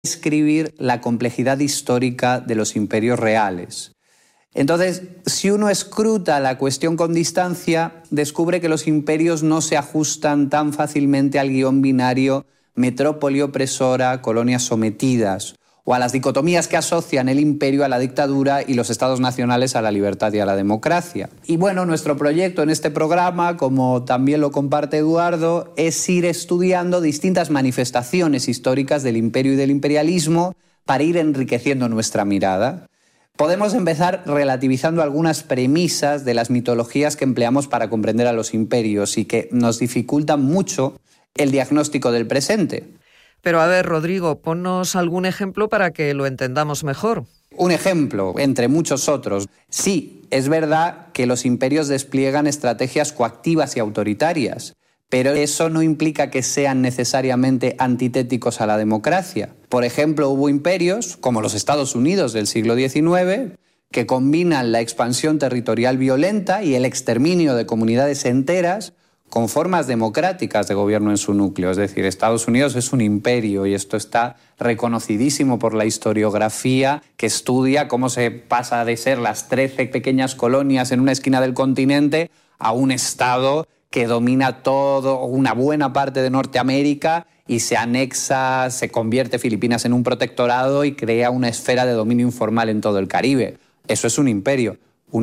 describir la complejidad histórica de los imperios reales. Entonces, si uno escruta la cuestión con distancia, descubre que los imperios no se ajustan tan fácilmente al guión binario metrópoli opresora, colonias sometidas, o a las dicotomías que asocian el imperio a la dictadura y los estados nacionales a la libertad y a la democracia. Y bueno, nuestro proyecto en este programa, como también lo comparte Eduardo, es ir estudiando distintas manifestaciones históricas del imperio y del imperialismo para ir enriqueciendo nuestra mirada. Podemos empezar relativizando algunas premisas de las mitologías que empleamos para comprender a los imperios y que nos dificultan mucho el diagnóstico del presente. Pero a ver, Rodrigo, ponnos algún ejemplo para que lo entendamos mejor. Un ejemplo, entre muchos otros. Sí, es verdad que los imperios despliegan estrategias coactivas y autoritarias, pero eso no implica que sean necesariamente antitéticos a la democracia. Por ejemplo, hubo imperios, como los Estados Unidos del siglo XIX, que combinan la expansión territorial violenta y el exterminio de comunidades enteras con formas democráticas de gobierno en su núcleo. Es decir, Estados Unidos es un imperio y esto está reconocidísimo por la historiografía que estudia cómo se pasa de ser las 13 pequeñas colonias en una esquina del continente a un estado que domina todo, una buena parte de Norteamérica y se anexa, se convierte Filipinas en un protectorado y crea una esfera de dominio informal en todo el Caribe. Eso es un imperio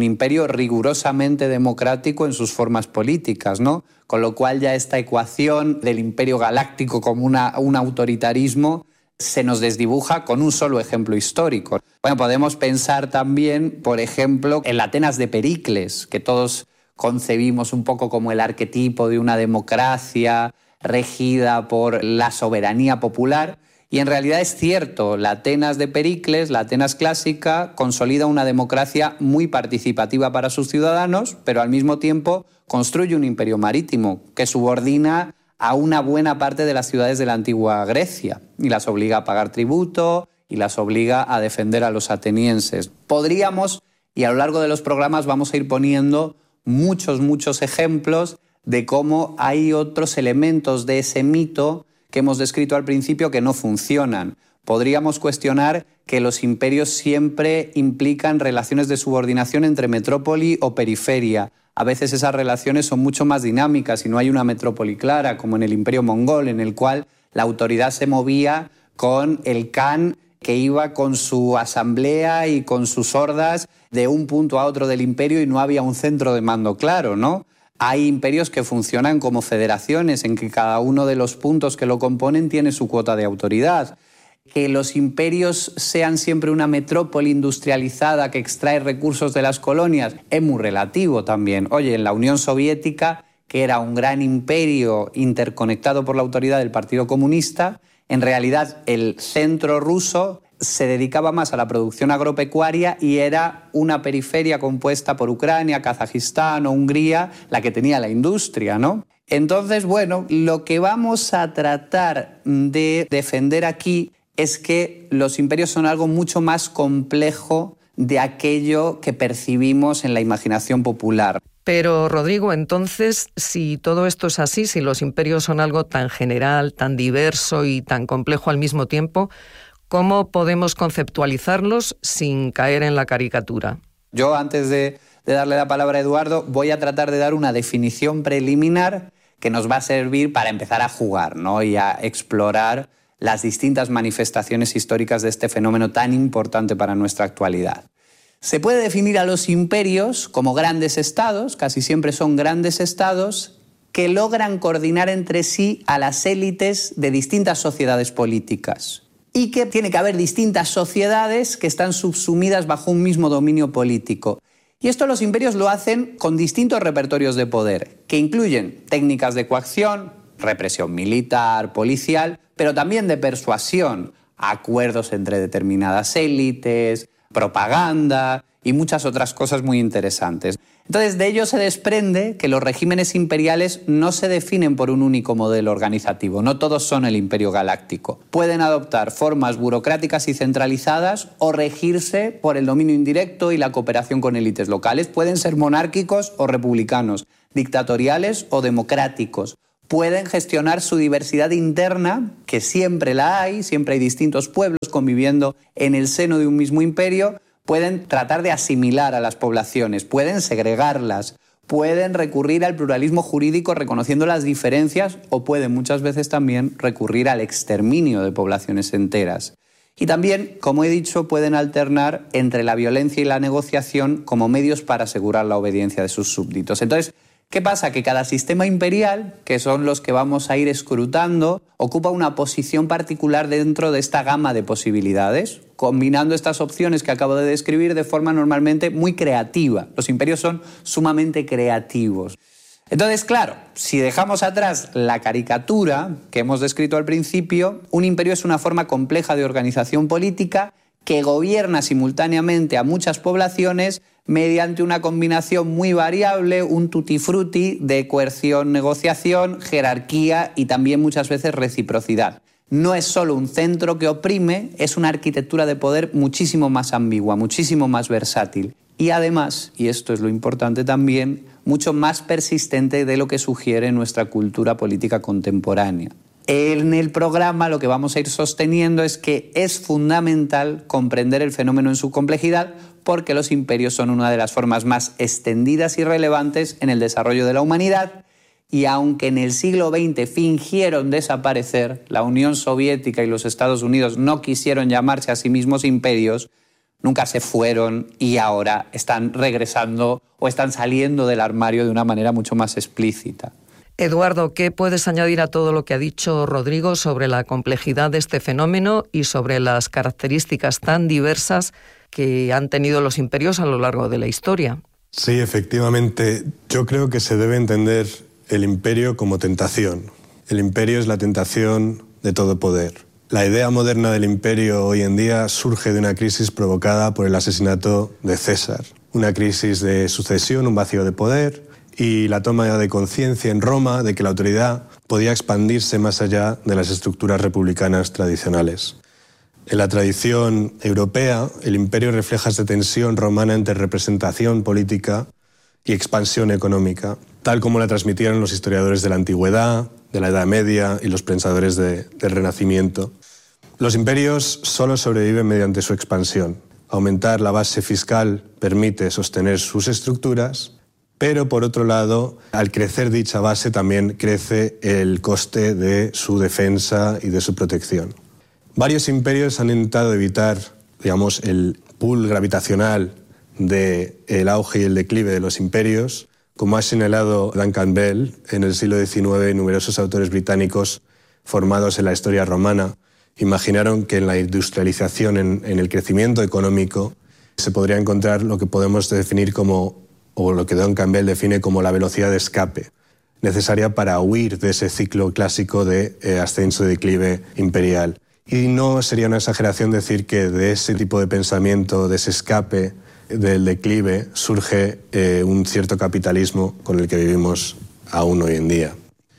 rigurosamente democrático en sus formas políticas, ¿no? Con lo cual ya esta ecuación del imperio galáctico como un autoritarismo se nos desdibuja con un solo ejemplo histórico. Bueno, podemos pensar también, por ejemplo, en la Atenas de Pericles, que todos concebimos un poco como el arquetipo de una democracia regida por la soberanía popular. Y en realidad es cierto, la Atenas de Pericles, la Atenas clásica, consolida una democracia muy participativa para sus ciudadanos, pero al mismo tiempo construye un imperio marítimo que subordina a una buena parte de las ciudades de la antigua Grecia y las obliga a pagar tributo y las obliga a defender a los atenienses. Podríamos, y a lo largo de los programas vamos a ir poniendo muchos ejemplos de cómo hay otros elementos de ese mito que hemos descrito al principio que no funcionan. Podríamos cuestionar que los imperios siempre implican relaciones de subordinación entre metrópoli o periferia. A veces esas relaciones son mucho más dinámicas y no hay una metrópoli clara, como en el imperio mongol, en el cual la autoridad se movía con el Khan que iba con su asamblea y con sus hordas de un punto a otro del imperio y no había un centro de mando claro, ¿no? Hay imperios que funcionan como federaciones en que cada uno de los puntos que lo componen tiene su cuota de autoridad. Que los imperios sean siempre una metrópoli industrializada que extrae recursos de las colonias es muy relativo también. Oye, en la Unión Soviética, que era un gran imperio interconectado por la autoridad del Partido Comunista, en realidad el centro ruso se dedicaba más a la producción agropecuaria y era una periferia compuesta por Ucrania, Kazajistán o Hungría la que tenía la industria, ¿no? Entonces, bueno, lo que vamos a tratar de defender aquí es que los imperios son algo mucho más complejo de aquello que percibimos en la imaginación popular. Pero, Rodrigo, entonces, si todo esto es así, si los imperios son algo tan general, tan diverso y tan complejo al mismo tiempo, ¿cómo podemos conceptualizarlos sin caer en la caricatura? Yo, antes de darle la palabra a Eduardo, voy a tratar de dar una definición preliminar que nos va a servir para empezar a jugar, ¿no? Y a explorar las distintas manifestaciones históricas de este fenómeno tan importante para nuestra actualidad. Se puede definir a los imperios como grandes estados, casi siempre son grandes estados, que logran coordinar entre sí a las élites de distintas sociedades políticas. Y que tiene que haber distintas sociedades que están subsumidas bajo un mismo dominio político. Y esto los imperios lo hacen con distintos repertorios de poder, que incluyen técnicas de coacción, represión militar, policial, pero también de persuasión, acuerdos entre determinadas élites, propaganda y muchas otras cosas muy interesantes. Entonces, de ello se desprende que los regímenes imperiales no se definen por un único modelo organizativo, no todos son el imperio galáctico. Pueden adoptar formas burocráticas y centralizadas o regirse por el dominio indirecto y la cooperación con élites locales. Pueden ser monárquicos o republicanos, dictatoriales o democráticos. pueden gestionar su diversidad interna, que siempre la hay, siempre hay distintos pueblos conviviendo en el seno de un mismo imperio, pueden tratar de asimilar a las poblaciones, pueden segregarlas, pueden recurrir al pluralismo jurídico reconociendo las diferencias o pueden muchas veces también recurrir al exterminio de poblaciones enteras. Y también, como he dicho, pueden alternar entre la violencia y la negociación como medios para asegurar la obediencia de sus súbditos. Entonces, ¿qué pasa? Que cada sistema imperial, que son los que vamos a ir escrutando, ocupa una posición particular dentro de esta gama de posibilidades, combinando estas opciones que acabo de describir de forma normalmente muy creativa. Los imperios son sumamente creativos. Entonces, claro, si dejamos atrás la caricatura que hemos descrito al principio, un imperio es una forma compleja de organización política que gobierna simultáneamente a muchas poblaciones mediante una combinación muy variable, un tutti frutti de coerción, negociación, jerarquía y también muchas veces reciprocidad. No es solo un centro que oprime, es una arquitectura de poder muchísimo más ambigua, muchísimo más versátil. Y además, y esto es lo importante también, mucho más persistente de lo que sugiere nuestra cultura política contemporánea. En el programa lo que vamos a ir sosteniendo es que es fundamental comprender el fenómeno en su complejidad porque los imperios son una de las formas más extendidas y relevantes en el desarrollo de la humanidad y aunque en el siglo XX fingieron desaparecer, la Unión Soviética y los Estados Unidos no quisieron llamarse a sí mismos imperios, nunca se fueron y ahora están regresando o están saliendo del armario de una manera mucho más explícita. Eduardo, ¿qué puedes añadir a todo lo que ha dicho Rodrigo sobre la complejidad de este fenómeno y sobre las características tan diversas que han tenido los imperios a lo largo de la historia? Sí, efectivamente. Yo creo que se debe entender el imperio como tentación. El imperio es la tentación de todo poder. La idea moderna del imperio hoy en día surge de una crisis provocada por el asesinato de César. Una crisis de sucesión, un vacío de poder y la toma de conciencia en Roma de que la autoridad podía expandirse más allá de las estructuras republicanas tradicionales. En la tradición europea, el imperio refleja esa tensión romana entre representación política y expansión económica, tal como la transmitieron los historiadores de la Antigüedad, de la Edad Media y los pensadores del Renacimiento. Los imperios solo sobreviven mediante su expansión. Aumentar la base fiscal permite sostener sus estructuras, pero por otro lado, al crecer dicha base también crece el coste de su defensa y de su protección. Varios imperios han intentado evitar, digamos, el pool gravitacional del auge y el declive de los imperios, como ha señalado Duncan Bell en el siglo XIX. Numerosos autores británicos formados en la historia romana imaginaron que en la industrialización, en el crecimiento económico, se podría encontrar lo que podemos definir como, o lo que Duncan Bell define como la velocidad de escape, necesaria para huir de ese ciclo clásico de ascenso y declive imperial. Y no sería una exageración decir que de ese tipo de pensamiento, de ese escape del declive, surge un cierto capitalismo con el que vivimos aún hoy en día.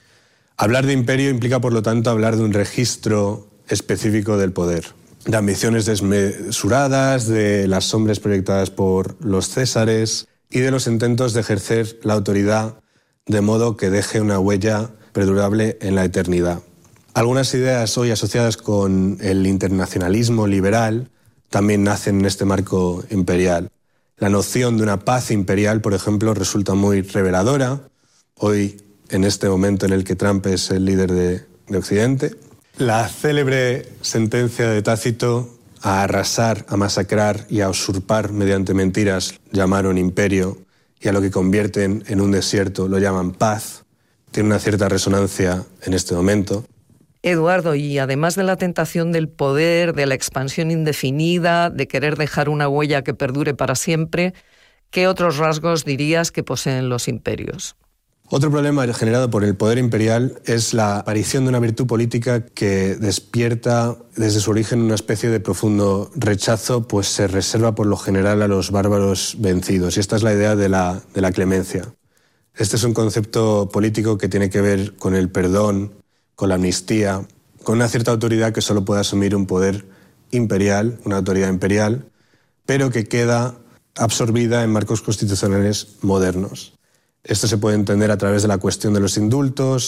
Hablar de imperio implica, por lo tanto, hablar de un registro específico del poder, de ambiciones desmesuradas, de las sombras proyectadas por los césares y de los intentos de ejercer la autoridad de modo que deje una huella perdurable en la eternidad. Algunas ideas hoy asociadas con el internacionalismo liberal también nacen en este marco imperial. La noción de una paz imperial, por ejemplo, resulta muy reveladora hoy, en este momento en el que Trump es el líder de Occidente. La célebre sentencia de Tácito a arrasar, a masacrar y a usurpar mediante mentiras llamaron imperio, y a lo que convierten en un desierto lo llaman paz, tiene una cierta resonancia en este momento. Eduardo, y además de la tentación del poder, de la expansión indefinida, de querer dejar una huella que perdure para siempre, ¿qué otros rasgos dirías que poseen los imperios? Otro problema generado por el poder imperial es la aparición de una virtud política que despierta desde su origen una especie de profundo rechazo, pues se reserva por lo general a los bárbaros vencidos. Y esta es la idea de la clemencia. Este es un concepto político que tiene que ver con el perdón, con la amnistía, con una cierta autoridad que solo puede asumir un poder imperial, una autoridad imperial, pero que queda absorbida en marcos constitucionales modernos. Esto se puede entender a través de la cuestión de los indultos,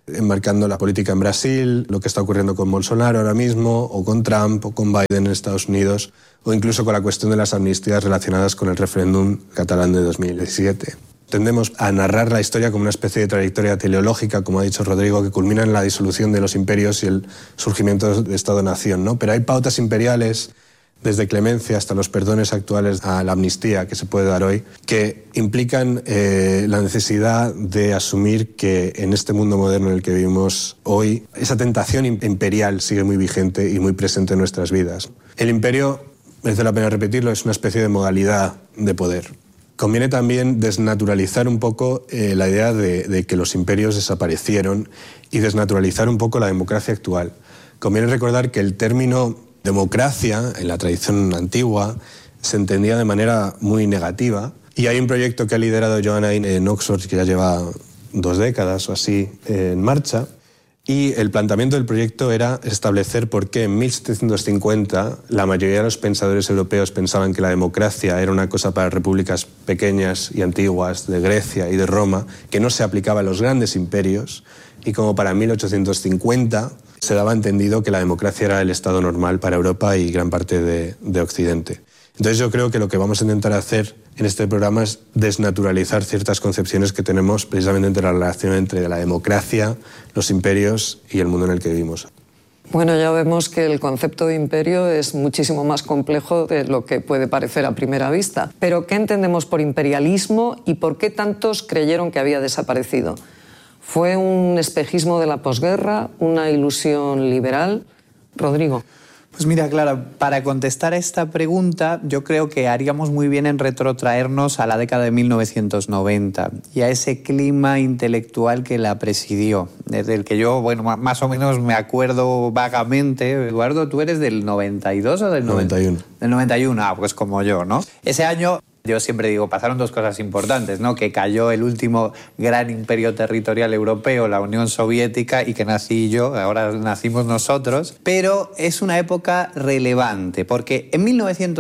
enmarcando la política en Brasil, lo que está ocurriendo con Bolsonaro ahora mismo, o con Trump, o con Biden en Estados Unidos, o incluso con la cuestión de las amnistías relacionadas con el referéndum catalán de 2017. Tendemos a narrar la historia como una especie de trayectoria teleológica, como ha dicho Rodrigo, que culmina en la disolución de los imperios y el surgimiento de Estado-nación, ¿no? Pero hay pautas imperiales, desde clemencia hasta los perdones actuales a la amnistía que se puede dar hoy, que implican la necesidad de asumir que en este mundo moderno en el que vivimos hoy, esa tentación imperial sigue muy vigente y muy presente en nuestras vidas. El imperio, merece la pena repetirlo, es una especie de modalidad de poder. Conviene también desnaturalizar un poco la idea de que los imperios desaparecieron y desnaturalizar un poco la democracia actual. Conviene recordar que el término democracia, en la tradición antigua, se entendía de manera muy negativa, y hay un proyecto que ha liderado Joanna en Oxford que ya lleva 2 décadas o así en marcha, y el planteamiento del proyecto era establecer por qué en 1750 la mayoría de los pensadores europeos pensaban que la democracia era una cosa para repúblicas pequeñas y antiguas de Grecia y de Roma, que no se aplicaba a los grandes imperios, y como para 1850 se daba entendido que la democracia era el estado normal para Europa y gran parte de Occidente. Entonces yo creo que lo que vamos a intentar hacer en este programa es desnaturalizar ciertas concepciones que tenemos precisamente entre la relación entre la democracia, los imperios y el mundo en el que vivimos. Bueno, ya vemos que el concepto de imperio es muchísimo más complejo de lo que puede parecer a primera vista. Pero ¿qué entendemos por imperialismo y por qué tantos creyeron que había desaparecido? ¿Fue un espejismo de la posguerra, una ilusión liberal? Rodrigo. Pues mira, Clara, para contestar a esta pregunta yo creo que haríamos muy bien en retrotraernos a la década de 1990 y a ese clima intelectual que la presidió, desde el que yo, bueno, más o menos me acuerdo vagamente. Eduardo, ¿tú eres del 92 o del 91? Del 91, pues como yo, ¿no? Ese año, yo siempre digo, pasaron 2 cosas importantes, ¿no? Que cayó el último gran imperio territorial europeo, la Unión Soviética, y que nací yo, ahora nacimos nosotros. Pero es una época relevante, porque en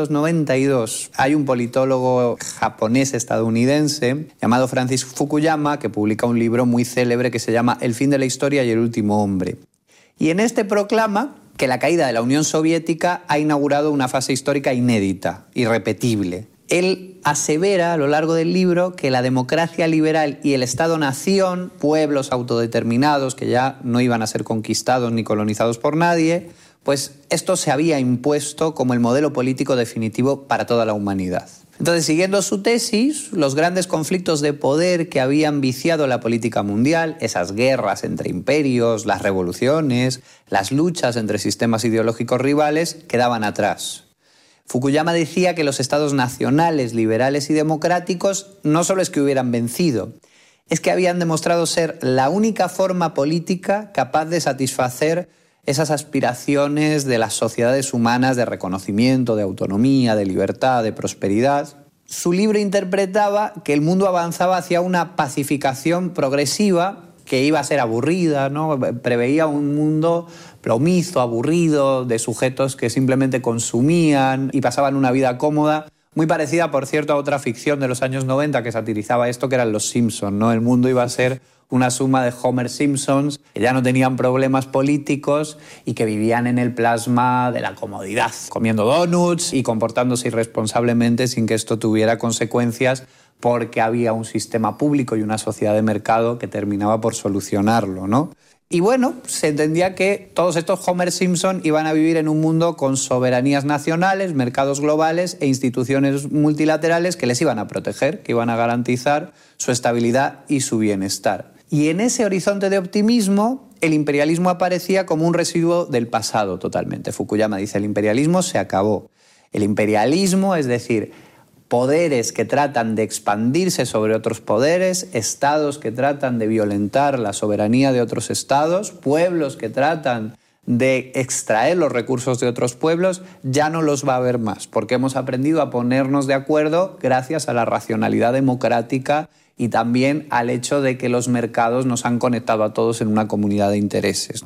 1992 hay un politólogo japonés-estadounidense llamado Francis Fukuyama, que publica un libro muy célebre que se llama El fin de la historia y el último hombre. Y en este proclama que la caída de la Unión Soviética ha inaugurado una fase histórica inédita, irrepetible. Él asevera a lo largo del libro que la democracia liberal y el Estado-nación, pueblos autodeterminados que ya no iban a ser conquistados ni colonizados por nadie, pues esto se había impuesto como el modelo político definitivo para toda la humanidad. Entonces, siguiendo su tesis, los grandes conflictos de poder que habían viciado la política mundial, esas guerras entre imperios, las revoluciones, las luchas entre sistemas ideológicos rivales, quedaban atrás. Fukuyama decía que los estados nacionales, liberales y democráticos no solo es que hubieran vencido, es que habían demostrado ser la única forma política capaz de satisfacer esas aspiraciones de las sociedades humanas de reconocimiento, de autonomía, de libertad, de prosperidad. Su libro interpretaba que el mundo avanzaba hacia una pacificación progresiva que iba a ser aburrida, ¿no? Preveía un mundo plomizo, aburrido, de sujetos que simplemente consumían y pasaban una vida cómoda, muy parecida, por cierto, a otra ficción de los años 90 que satirizaba esto, que eran los Simpson, ¿no? El mundo iba a ser una suma de Homer Simpsons, que ya no tenían problemas políticos y que vivían en el plasma de la comodidad, comiendo donuts y comportándose irresponsablemente sin que esto tuviera consecuencias, porque había un sistema público y una sociedad de mercado que terminaba por solucionarlo, ¿no? Y bueno, se entendía que todos estos Homer Simpson iban a vivir en un mundo con soberanías nacionales, mercados globales e instituciones multilaterales que les iban a proteger, que iban a garantizar su estabilidad y su bienestar. Y en ese horizonte de optimismo, el imperialismo aparecía como un residuo del pasado totalmente. Fukuyama dice, el imperialismo se acabó. El imperialismo, es decir, poderes que tratan de expandirse sobre otros poderes, estados que tratan de violentar la soberanía de otros estados, pueblos que tratan de extraer los recursos de otros pueblos, ya no los va a haber más, porque hemos aprendido a ponernos de acuerdo gracias a la racionalidad democrática y también al hecho de que los mercados nos han conectado a todos en una comunidad de intereses.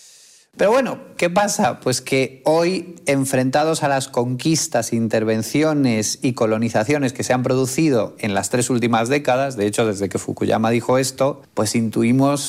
Pero bueno, ¿qué pasa? Pues que hoy, enfrentados a las conquistas, intervenciones y colonizaciones que se han producido en las 3 últimas décadas, de hecho, desde que Fukuyama dijo esto, pues intuimos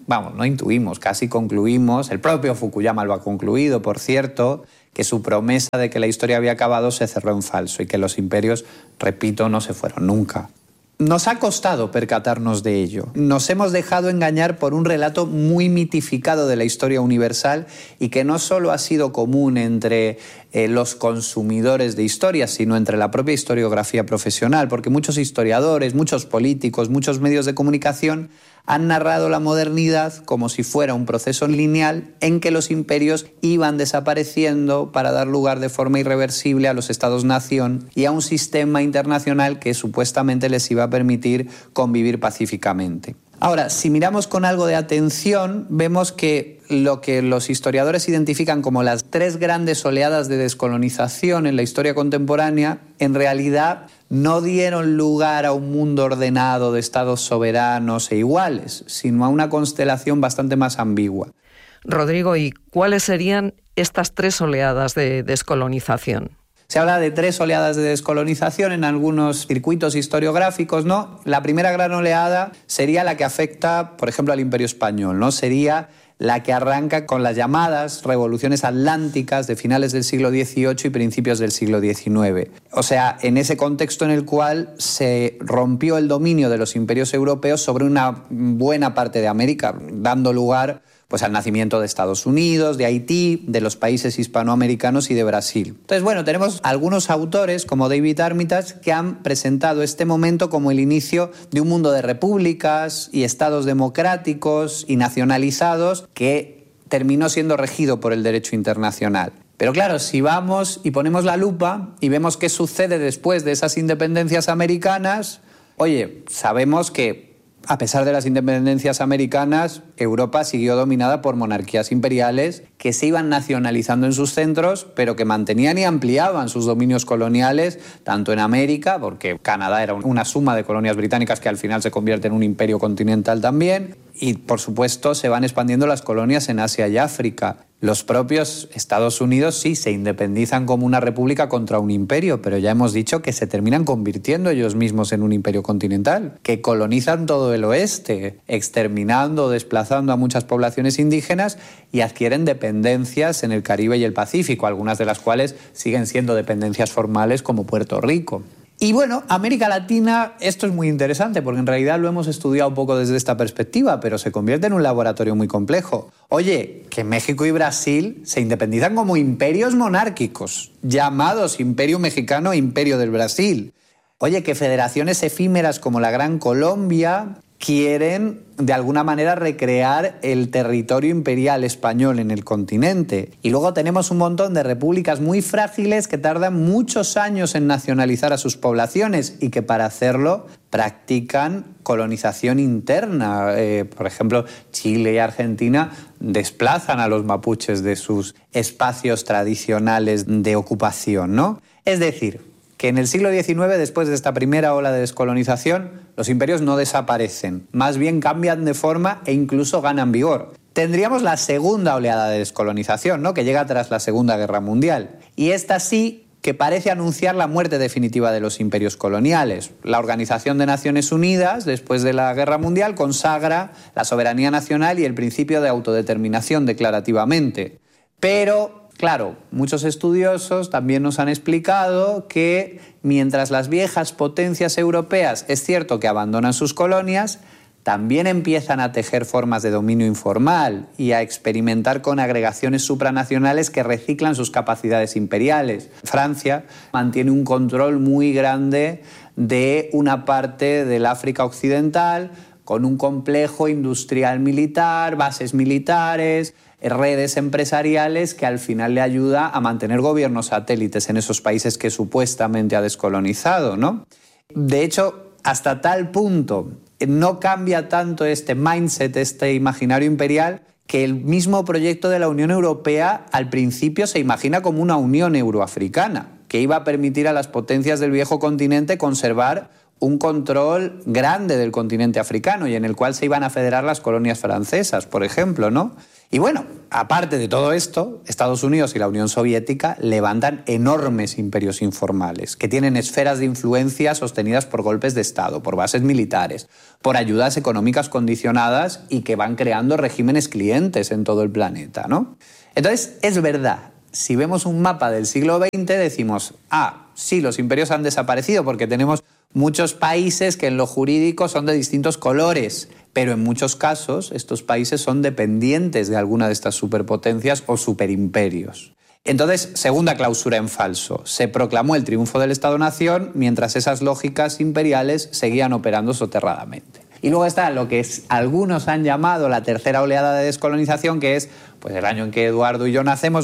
vamos, no intuimos, casi concluimos, el propio Fukuyama lo ha concluido, por cierto, que su promesa de que la historia había acabado se cerró en falso y que los imperios, repito, no se fueron nunca. Nos ha costado percatarnos de ello. Nos hemos dejado engañar por un relato muy mitificado de la historia universal y que no solo ha sido común entre los consumidores de historia, sino entre la propia historiografía profesional, porque muchos historiadores, muchos políticos, muchos medios de comunicación han narrado la modernidad como si fuera un proceso lineal en que los imperios iban desapareciendo para dar lugar de forma irreversible a los estados-nación y a un sistema internacional que supuestamente les iba a permitir convivir pacíficamente. Ahora, si miramos con algo de atención, vemos que lo que los historiadores identifican como las 3 grandes oleadas de descolonización en la historia contemporánea, en realidad no dieron lugar a un mundo ordenado de estados soberanos e iguales, sino a una constelación bastante más ambigua. Rodrigo, ¿y cuáles serían estas 3 oleadas de descolonización? Se habla de 3 oleadas de descolonización en algunos circuitos historiográficos, ¿no? La primera gran oleada sería la que afecta, por ejemplo, al Imperio Español, ¿no? Sería la que arranca con las llamadas revoluciones atlánticas de finales del siglo XVIII y principios del siglo XIX. O sea, en ese contexto en el cual se rompió el dominio de los imperios europeos sobre una buena parte de América, dando lugar pues al nacimiento de Estados Unidos, de Haití, de los países hispanoamericanos y de Brasil. Entonces, bueno, tenemos algunos autores como David Armitage que han presentado este momento como el inicio de un mundo de repúblicas y estados democráticos y nacionalizados que terminó siendo regido por el derecho internacional. Pero claro, si vamos y ponemos la lupa y vemos qué sucede después de esas independencias americanas, oye, sabemos que a pesar de las independencias americanas, Europa siguió dominada por monarquías imperiales que se iban nacionalizando en sus centros, pero que mantenían y ampliaban sus dominios coloniales, tanto en América, porque Canadá era una suma de colonias británicas que al final se convierte en un imperio continental también, y por supuesto se van expandiendo las colonias en Asia y África. Los propios Estados Unidos sí se independizan como una república contra un imperio, pero ya hemos dicho que se terminan convirtiendo ellos mismos en un imperio continental, que colonizan todo el oeste, exterminando, desplazando a muchas poblaciones indígenas y adquieren dependencias en el Caribe y el Pacífico, algunas de las cuales siguen siendo dependencias formales como Puerto Rico. Y bueno, América Latina, esto es muy interesante porque en realidad lo hemos estudiado un poco desde esta perspectiva, pero se convierte en un laboratorio muy complejo. Oye, que México y Brasil se independizan como imperios monárquicos, llamados Imperio Mexicano e Imperio del Brasil. Oye, que federaciones efímeras como la Gran Colombia quieren de alguna manera recrear el territorio imperial español en el continente. Y luego tenemos un montón de repúblicas muy frágiles que tardan muchos años en nacionalizar a sus poblaciones y que para hacerlo practican colonización interna. Por ejemplo, Chile y Argentina desplazan a los mapuches de sus espacios tradicionales de ocupación, ¿no? Es decir, que en el siglo XIX, después de esta primera ola de descolonización, los imperios no desaparecen, más bien cambian de forma e incluso ganan vigor. Tendríamos la segunda oleada de descolonización, ¿no?, que llega tras la Segunda Guerra Mundial. Y esta sí que parece anunciar la muerte definitiva de los imperios coloniales. La Organización de Naciones Unidas, después de la Guerra Mundial, consagra la soberanía nacional y el principio de autodeterminación declarativamente. Pero claro, muchos estudiosos también nos han explicado que mientras las viejas potencias europeas es cierto que abandonan sus colonias, también empiezan a tejer formas de dominio informal y a experimentar con agregaciones supranacionales que reciclan sus capacidades imperiales. Francia mantiene un control muy grande de una parte del África Occidental con un complejo industrial militar, bases militares, redes empresariales que al final le ayuda a mantener gobiernos satélites en esos países que supuestamente ha descolonizado, ¿no? De hecho, hasta tal punto no cambia tanto este mindset, este imaginario imperial, que el mismo proyecto de la Unión Europea al principio se imagina como una Unión Euroafricana, que iba a permitir a las potencias del viejo continente conservar un control grande del continente africano y en el cual se iban a federar las colonias francesas, por ejemplo, ¿no? Y bueno, aparte de todo esto, Estados Unidos y la Unión Soviética levantan enormes imperios informales que tienen esferas de influencia sostenidas por golpes de Estado, por bases militares, por ayudas económicas condicionadas y que van creando regímenes clientes en todo el planeta, ¿no? Entonces, es verdad, si vemos un mapa del siglo XX decimos, sí, los imperios han desaparecido porque tenemos muchos países que en lo jurídico son de distintos colores, pero en muchos casos estos países son dependientes de alguna de estas superpotencias o superimperios. Entonces, segunda clausura en falso, se proclamó el triunfo del Estado-nación mientras esas lógicas imperiales seguían operando soterradamente. Y luego está lo que algunos han llamado la tercera oleada de descolonización, que es pues, el año en que Eduardo y yo nacemos,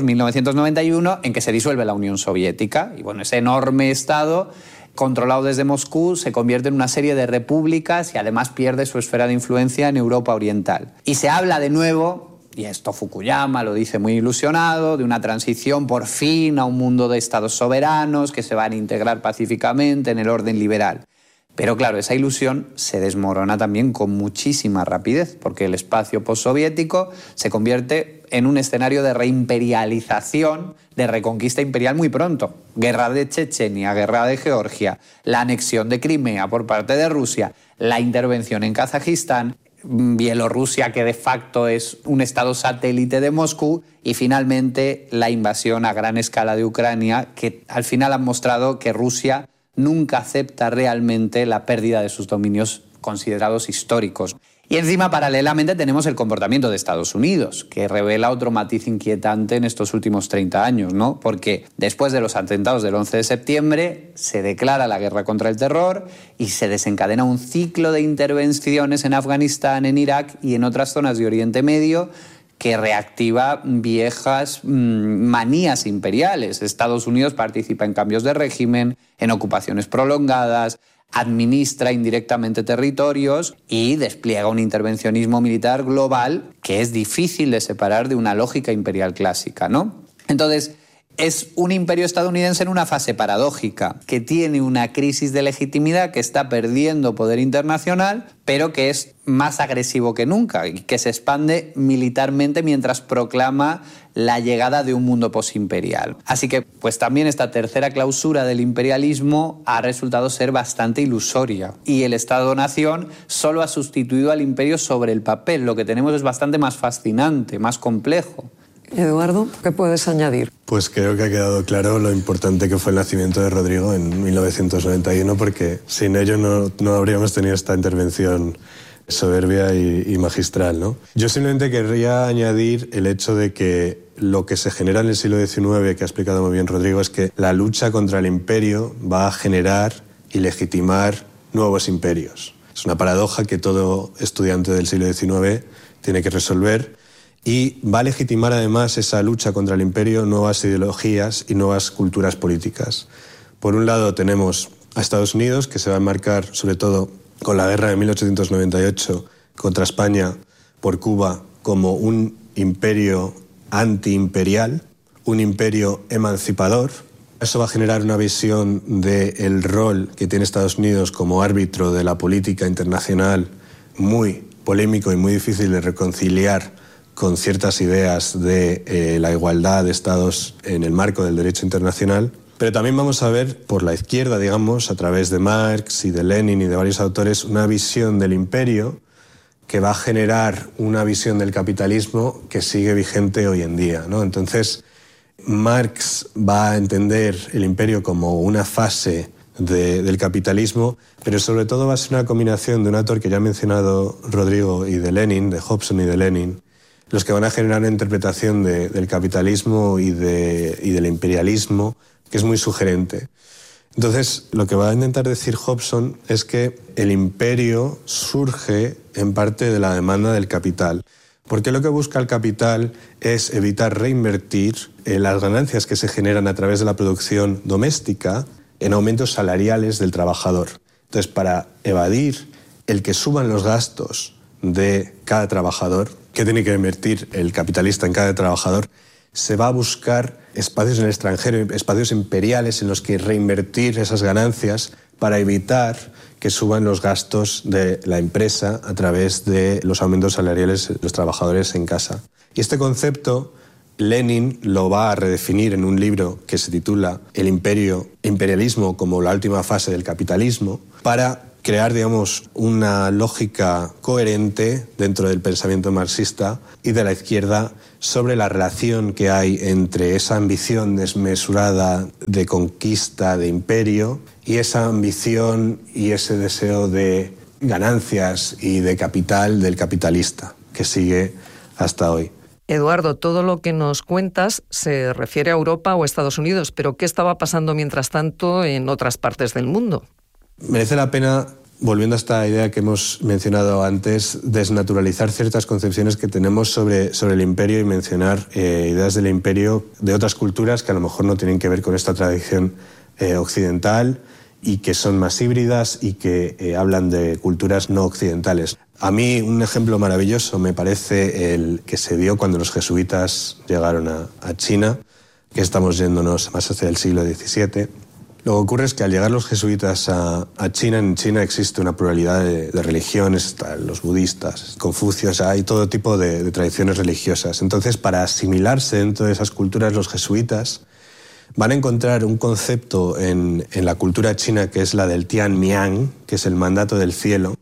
1991, en que se disuelve la Unión Soviética. Y bueno, ese enorme Estado controlado desde Moscú, se convierte en una serie de repúblicas y además pierde su esfera de influencia en Europa Oriental. Y se habla de nuevo, y esto Fukuyama lo dice muy ilusionado, de una transición por fin a un mundo de estados soberanos que se van a integrar pacíficamente en el orden liberal. Pero claro, esa ilusión se desmorona también con muchísima rapidez, porque el espacio postsoviético se convierte en un escenario de reimperialización, de reconquista imperial muy pronto. Guerra de Chechenia, guerra de Georgia, la anexión de Crimea por parte de Rusia, la intervención en Kazajistán, Bielorrusia, que de facto es un estado satélite de Moscú, y finalmente la invasión a gran escala de Ucrania, que al final han mostrado que Rusia nunca acepta realmente la pérdida de sus dominios considerados históricos. Y encima, paralelamente, tenemos el comportamiento de Estados Unidos, que revela otro matiz inquietante en estos últimos 30 años, ¿no? Porque después de los atentados del 11 de septiembre se declara la guerra contra el terror y se desencadena un ciclo de intervenciones en Afganistán, en Irak y en otras zonas de Oriente Medio que reactiva viejas manías imperiales. Estados Unidos participa en cambios de régimen, en ocupaciones prolongadas, administra indirectamente territorios y despliega un intervencionismo militar global que es difícil de separar de una lógica imperial clásica, ¿no? Entonces, es un imperio estadounidense en una fase paradójica, que tiene una crisis de legitimidad, que está perdiendo poder internacional, pero que es más agresivo que nunca y que se expande militarmente mientras proclama la llegada de un mundo posimperial. Así que, pues también esta tercera clausura del imperialismo ha resultado ser bastante ilusoria y el Estado-nación solo ha sustituido al imperio sobre el papel. Lo que tenemos es bastante más fascinante, más complejo. Eduardo, ¿qué puedes añadir? Pues creo que ha quedado claro lo importante que fue el nacimiento de Rodrigo en 1991, porque sin ello no habríamos tenido esta intervención soberbia y magistral, ¿no? Yo simplemente querría añadir el hecho de que lo que se genera en el siglo XIX, que ha explicado muy bien Rodrigo, es que la lucha contra el imperio va a generar y legitimar nuevos imperios. Es una paradoja que todo estudiante del siglo XIX tiene que resolver. Y va a legitimar además esa lucha contra el imperio nuevas ideologías y nuevas culturas políticas. Por un lado tenemos a Estados Unidos, que se va a enmarcar sobre todo con la guerra de 1898 contra España por Cuba como un imperio antiimperial, un imperio emancipador. Eso va a generar una visión del rol que tiene Estados Unidos como árbitro de la política internacional muy polémico y muy difícil de reconciliar con ciertas ideas de la igualdad de estados en el marco del derecho internacional. Pero también vamos a ver por la izquierda, digamos, a través de Marx y de Lenin y de varios autores, una visión del imperio que va a generar una visión del capitalismo que sigue vigente hoy en día, ¿no? Entonces, Marx va a entender el imperio como una fase del capitalismo, pero sobre todo va a ser una combinación de un autor que ya ha mencionado Rodrigo y de Lenin, de Hobson y de Lenin, los que van a generar una interpretación del capitalismo y del imperialismo que es muy sugerente. Entonces, lo que va a intentar decir Hobson es que el imperio surge en parte de la demanda del capital, porque lo que busca el capital es evitar reinvertir las ganancias que se generan a través de la producción doméstica en aumentos salariales del trabajador. Entonces, para evadir el que suban los gastos de cada trabajador, que tiene que invertir el capitalista en cada trabajador, se va a buscar espacios en el extranjero, espacios imperiales en los que reinvertir esas ganancias para evitar que suban los gastos de la empresa a través de los aumentos salariales de los trabajadores en casa. Y este concepto Lenin lo va a redefinir en un libro que se titula El imperialismo como la última fase del capitalismo, para crear, digamos, una lógica coherente dentro del pensamiento marxista y de la izquierda sobre la relación que hay entre esa ambición desmesurada de conquista, de imperio, y esa ambición y ese deseo de ganancias y de capital del capitalista, que sigue hasta hoy. Eduardo, todo lo que nos cuentas se refiere a Europa o Estados Unidos, pero ¿qué estaba pasando mientras tanto en otras partes del mundo? Merece la pena, volviendo a esta idea que hemos mencionado antes, desnaturalizar ciertas concepciones que tenemos sobre el imperio y mencionar ideas del imperio de otras culturas que a lo mejor no tienen que ver con esta tradición occidental y que son más híbridas y que hablan de culturas no occidentales. A mí un ejemplo maravilloso me parece el que se dio cuando los jesuitas llegaron a China, que estamos yéndonos más hacia el siglo XVII. Lo que ocurre es que al llegar los jesuitas a China, en China existe una pluralidad de religiones, están los budistas, Confucio, o sea, hay todo tipo de tradiciones religiosas. Entonces, para asimilarse dentro de esas culturas, los jesuitas van a encontrar un concepto en la cultura china que es la del Tianmian, que es el mandato del cielo,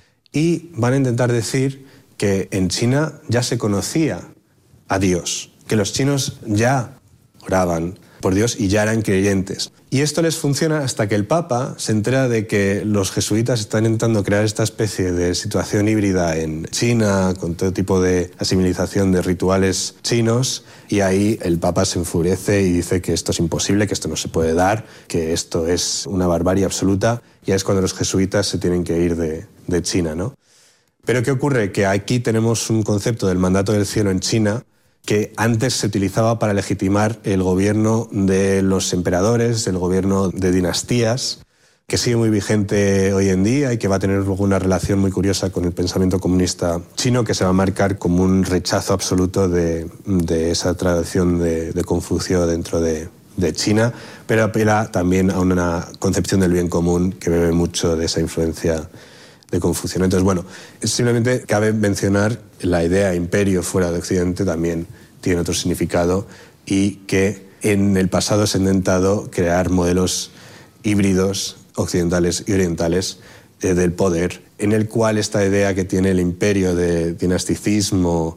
y van a intentar decir que en China ya se conocía a Dios, que los chinos ya oraban por Dios y ya eran creyentes. Y esto les funciona hasta que el Papa se entera de que los jesuitas están intentando crear esta especie de situación híbrida en China, con todo tipo de asimilización de rituales chinos, y ahí el Papa se enfurece y dice que esto es imposible, que esto no se puede dar, que esto es una barbarie absoluta, y es cuando los jesuitas se tienen que ir de China, ¿no? Pero ¿qué ocurre? Que aquí tenemos un concepto del mandato del cielo en China que antes se utilizaba para legitimar el gobierno de los emperadores, el gobierno de dinastías, que sigue muy vigente hoy en día y que va a tener luego una relación muy curiosa con el pensamiento comunista chino, que se va a marcar como un rechazo absoluto de esa tradición de Confucio dentro de China, pero apela también a una concepción del bien común que bebe mucho de esa influencia de Confucio. Entonces, bueno, simplemente cabe mencionar la idea imperio fuera de Occidente también tiene otro significado y que en el pasado se han intentado crear modelos híbridos occidentales y orientales del poder, en el cual esta idea que tiene el imperio de dinasticismo,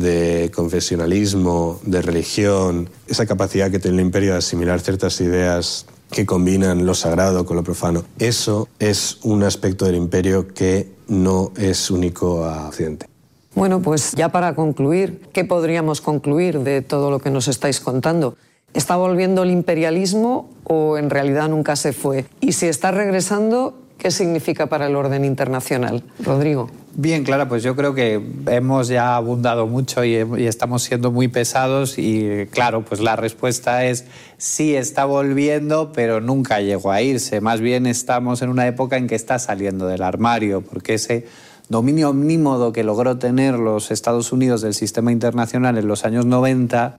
de confesionalismo, de religión, esa capacidad que tiene el imperio de asimilar ciertas ideas que combinan lo sagrado con lo profano. Eso es un aspecto del imperio que no es único a Occidente. Bueno, pues ya para concluir, ¿qué podríamos concluir de todo lo que nos estáis contando? ¿Está volviendo el imperialismo o en realidad nunca se fue? Y si está regresando, ¿qué significa para el orden internacional? Rodrigo. Bien, Clara, pues yo creo que hemos ya abundado mucho y estamos siendo muy pesados y claro, pues la respuesta es sí, está volviendo, pero nunca llegó a irse. Más bien estamos en una época en que está saliendo del armario, porque ese dominio omnímodo que logró tener los Estados Unidos del sistema internacional en los años 90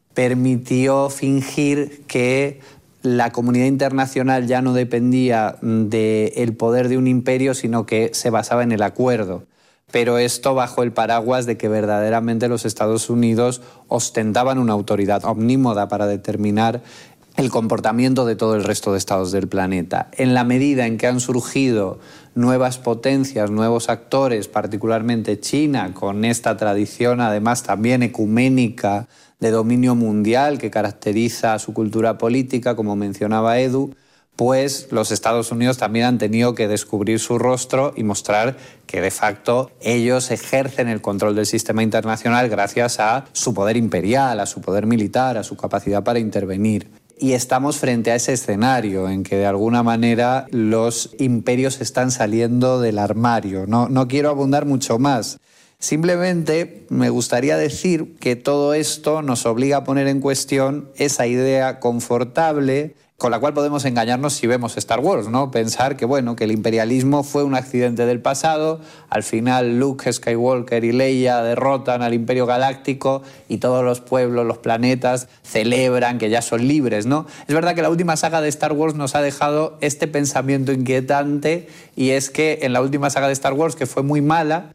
permitió fingir que la comunidad internacional ya no dependía del poder de un imperio, sino que se basaba en el acuerdo. Pero esto bajo el paraguas de que verdaderamente los Estados Unidos ostentaban una autoridad omnímoda para determinar el comportamiento de todo el resto de estados del planeta. En la medida en que han surgido nuevas potencias, nuevos actores, particularmente China, con esta tradición además también ecuménica de dominio mundial que caracteriza a su cultura política, como mencionaba Edu, pues los Estados Unidos también han tenido que descubrir su rostro y mostrar que de facto ellos ejercen el control del sistema internacional gracias a su poder imperial, a su poder militar, a su capacidad para intervenir. Y estamos frente a ese escenario en que de alguna manera los imperios están saliendo del armario. No quiero abundar mucho más. Simplemente me gustaría decir que todo esto nos obliga a poner en cuestión esa idea confortable con la cual podemos engañarnos si vemos Star Wars, ¿no? Pensar que, bueno, que el imperialismo fue un accidente del pasado, al final Luke Skywalker y Leia derrotan al Imperio Galáctico y todos los pueblos, los planetas celebran que ya son libres, ¿no? Es verdad que la última saga de Star Wars nos ha dejado este pensamiento inquietante y es que en la última saga de Star Wars, que fue muy mala,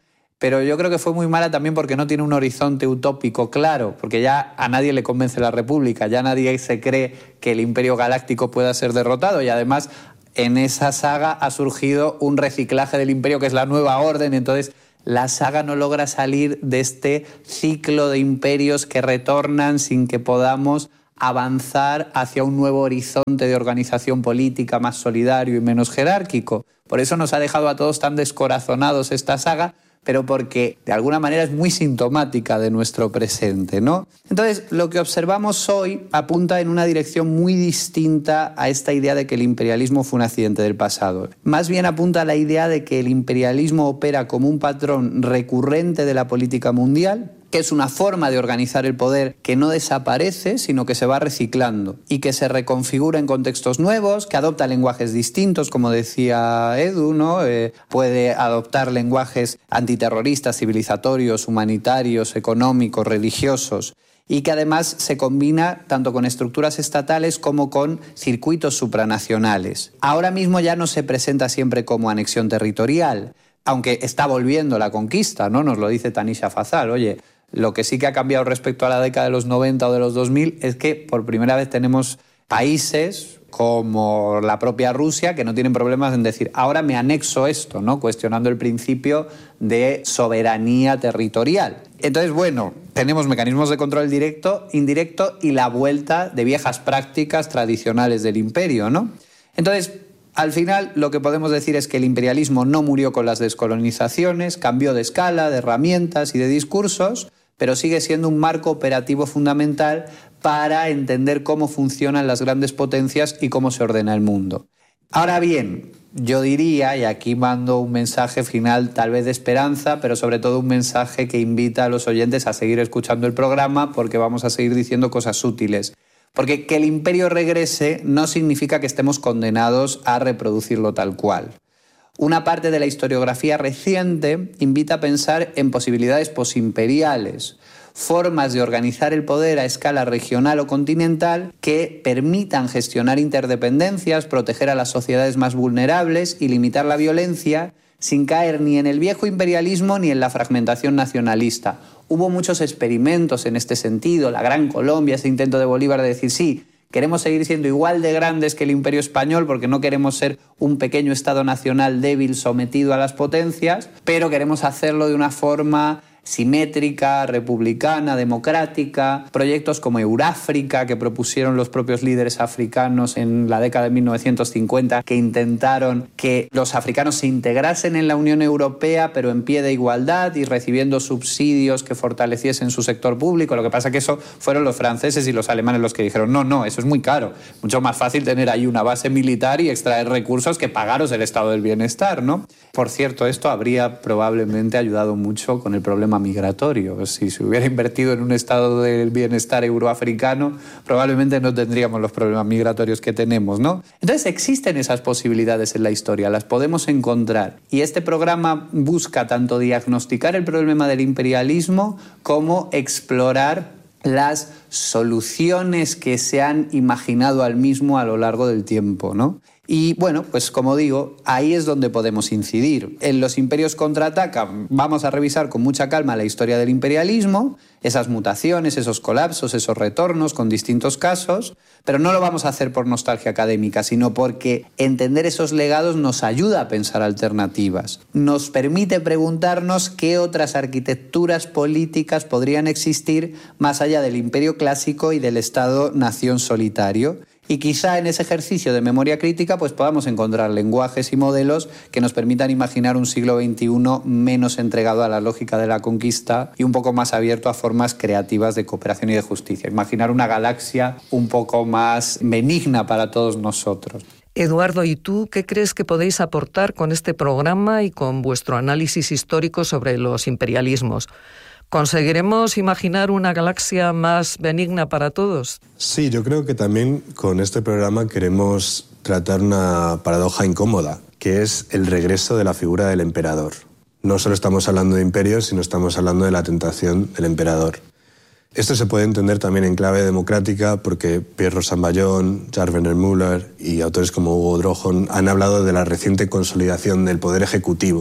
pero yo creo que fue muy mala también porque no tiene un horizonte utópico claro, porque ya a nadie le convence la República, ya nadie se cree que el Imperio Galáctico pueda ser derrotado, y además en esa saga ha surgido un reciclaje del Imperio que es la Nueva Orden, entonces la saga no logra salir de este ciclo de imperios que retornan sin que podamos avanzar hacia un nuevo horizonte de organización política más solidario y menos jerárquico. Por eso nos ha dejado a todos tan descorazonados esta saga, pero porque de alguna manera es muy sintomática de nuestro presente, ¿no? Entonces, lo que observamos hoy apunta en una dirección muy distinta a esta idea de que el imperialismo fue un accidente del pasado. Más bien apunta a la idea de que el imperialismo opera como un patrón recurrente de la política mundial, que es una forma de organizar el poder que no desaparece, sino que se va reciclando y que se reconfigura en contextos nuevos, que adopta lenguajes distintos, como decía Edu, ¿no? Puede adoptar lenguajes antiterroristas, civilizatorios, humanitarios, económicos, religiosos, y que además se combina tanto con estructuras estatales como con circuitos supranacionales. Ahora mismo ya no se presenta siempre como anexión territorial, aunque está volviendo la conquista, ¿no? Nos lo dice Tanisha Fazal. Oye, lo que sí que ha cambiado respecto a la década de los 90 o de los 2000 es que por primera vez tenemos países como la propia Rusia que no tienen problemas en decir ahora me anexo esto, ¿no? Cuestionando el principio de soberanía territorial. Entonces, bueno, tenemos mecanismos de control directo, indirecto y la vuelta de viejas prácticas tradicionales del imperio, ¿no? Entonces, al final, lo que podemos decir es que el imperialismo no murió con las descolonizaciones, cambió de escala, de herramientas y de discursos, pero sigue siendo un marco operativo fundamental para entender cómo funcionan las grandes potencias y cómo se ordena el mundo. Ahora bien, yo diría, y aquí mando un mensaje final tal vez de esperanza, pero sobre todo un mensaje que invita a los oyentes a seguir escuchando el programa porque vamos a seguir diciendo cosas útiles. Porque que el imperio regrese no significa que estemos condenados a reproducirlo tal cual. Una parte de la historiografía reciente invita a pensar en posibilidades posimperiales, formas de organizar el poder a escala regional o continental que permitan gestionar interdependencias, proteger a las sociedades más vulnerables y limitar la violencia sin caer ni en el viejo imperialismo ni en la fragmentación nacionalista. Hubo muchos experimentos en este sentido, la Gran Colombia, ese intento de Bolívar de decir sí, queremos seguir siendo igual de grandes que el Imperio Español porque no queremos ser un pequeño Estado nacional débil sometido a las potencias, pero queremos hacerlo de una forma simétrica, republicana, democrática. Proyectos como Euráfrica, que propusieron los propios líderes africanos en la década de 1950, que intentaron que los africanos se integrasen en la Unión Europea, pero en pie de igualdad y recibiendo subsidios que fortaleciesen su sector público. Lo que pasa es que eso fueron los franceses y los alemanes los que dijeron no, eso es muy caro. Mucho más fácil tener ahí una base militar y extraer recursos que pagaros el estado del bienestar, ¿no? Por cierto, esto habría probablemente ayudado mucho con el problema migratorio. Si se hubiera invertido en un estado del bienestar euroafricano, probablemente no tendríamos los problemas migratorios que tenemos, ¿no? Entonces existen esas posibilidades en la historia, las podemos encontrar. Y este programa busca tanto diagnosticar el problema del imperialismo como explorar las soluciones que se han imaginado al mismo a lo largo del tiempo, ¿no? Y bueno, pues como digo, ahí es donde podemos incidir. En Los imperios contraatacan vamos a revisar con mucha calma la historia del imperialismo, esas mutaciones, esos colapsos, esos retornos con distintos casos, pero no lo vamos a hacer por nostalgia académica, sino porque entender esos legados nos ayuda a pensar alternativas. Nos permite preguntarnos qué otras arquitecturas políticas podrían existir más allá del imperio clásico y del Estado-nación solitario. Y quizá en ese ejercicio de memoria crítica pues podamos encontrar lenguajes y modelos que nos permitan imaginar un siglo XXI menos entregado a la lógica de la conquista y un poco más abierto a formas creativas de cooperación y de justicia. Imaginar una galaxia un poco más benigna para todos nosotros. Eduardo, ¿y tú qué crees que podéis aportar con este programa y con vuestro análisis histórico sobre los imperialismos? ¿Conseguiremos imaginar una galaxia más benigna para todos? Sí, yo creo que también con este programa queremos tratar una paradoja incómoda, que es el regreso de la figura del emperador. No solo estamos hablando de imperios, sino estamos hablando de la tentación del emperador. Esto se puede entender también en clave democrática porque Pierre Rosanvallon, Jacques Werner-Müller y autores como Hugo Drojon han hablado de la reciente consolidación del poder ejecutivo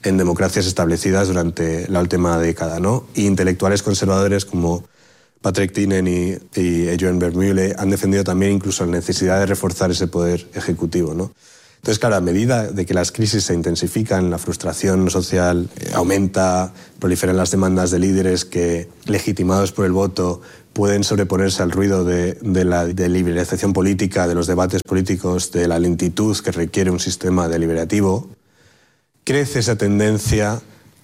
en democracias establecidas durante la última década, ¿no? Y intelectuales conservadores como Patrick Tynen y Eugene Vermeulen han defendido también incluso la necesidad de reforzar ese poder ejecutivo, ¿no? Entonces, claro, a medida de que las crisis se intensifican, la frustración social aumenta, proliferan las demandas de líderes que, legitimados por el voto, pueden sobreponerse al ruido de la deliberación política, de los debates políticos, de la lentitud que requiere un sistema deliberativo, crece esa tendencia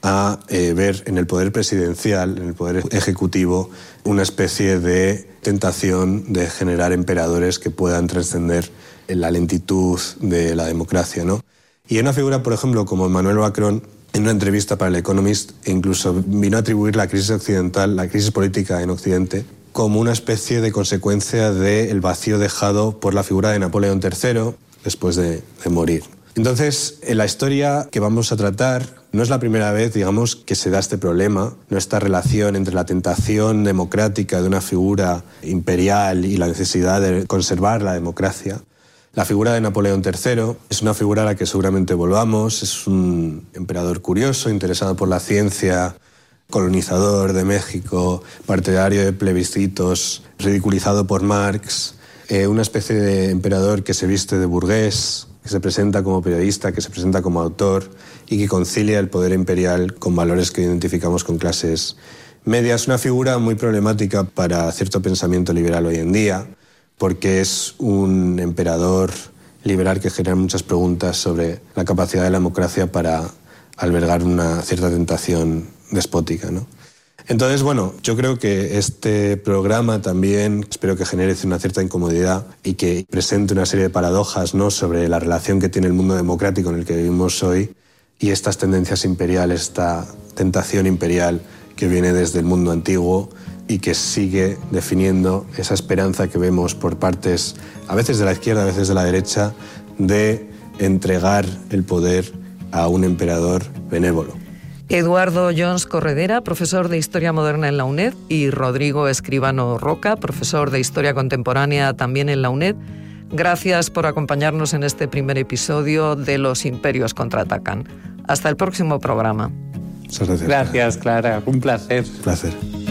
a ver en el poder presidencial, en el poder ejecutivo, una especie de tentación de generar emperadores que puedan trascender la lentitud de la democracia, ¿no? Y una figura, por ejemplo, como Emmanuel Macron, en una entrevista para el Economist, incluso vino a atribuir la crisis occidental, la crisis política en Occidente, como una especie de consecuencia del vacío dejado por la figura de Napoleón III después de morir. Entonces, en la historia que vamos a tratar, no es la primera vez, digamos, que se da este problema, ¿no? Esta relación entre la tentación democrática de una figura imperial y la necesidad de conservar la democracia. La figura de Napoleón III es una figura a la que seguramente volvamos, es un emperador curioso, interesado por la ciencia, colonizador de México, partidario de plebiscitos, ridiculizado por Marx, una especie de emperador que se viste de burgués, que se presenta como periodista, que se presenta como autor y que concilia el poder imperial con valores que identificamos con clases medias. Una figura muy problemática para cierto pensamiento liberal hoy en día, porque es un emperador liberal que genera muchas preguntas sobre la capacidad de la democracia para albergar una cierta tentación despótica, ¿no? Entonces, bueno, yo creo que este programa también espero que genere una cierta incomodidad y que presente una serie de paradojas, ¿no?, sobre la relación que tiene el mundo democrático en el que vivimos hoy y estas tendencias imperiales, esta tentación imperial que viene desde el mundo antiguo y que sigue definiendo esa esperanza que vemos por partes, a veces de la izquierda, a veces de la derecha, de entregar el poder a un emperador benévolo. Eduardo Jones Corredera, profesor de Historia Moderna en la UNED, y Rodrigo Escribano Roca, profesor de Historia Contemporánea también en la UNED. Gracias por acompañarnos en este primer episodio de Los Imperios Contraatacan. Hasta el próximo programa. Muchas gracias. Gracias, Clara. Un placer. Un placer.